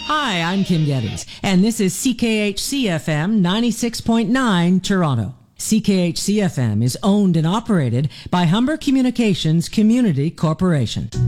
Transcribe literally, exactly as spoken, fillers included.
Hi, I'm Kim Geddes, and this is C K H C F M ninety-six point nine Toronto. C K H C F M is owned and operated by Humber Communications Community Corporation.